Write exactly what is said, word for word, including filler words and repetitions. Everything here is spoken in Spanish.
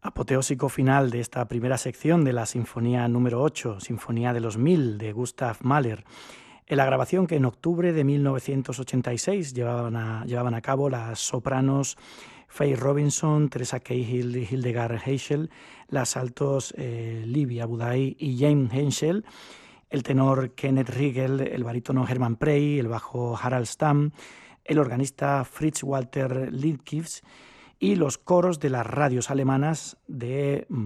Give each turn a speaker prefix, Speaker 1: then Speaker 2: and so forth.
Speaker 1: Apoteósico final de esta primera sección de la Sinfonía número ocho, Sinfonía de los Mil, de Gustav Mahler, en la grabación que en octubre de mil novecientos ochenta y seis llevaban a, llevaban a cabo las sopranos Faye Robinson, Teresa Cahill y Hildegard Heichel, las altos eh, Livia Budai y James Henschel, el tenor Kenneth Riegel, el barítono Hermann Prey, el bajo Harald Stamm, el organista Fritz Walter Lindkivs y los coros de las radios alemanas de